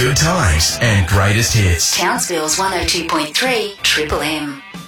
good times and greatest hits. Townsville's 102.3 Triple M.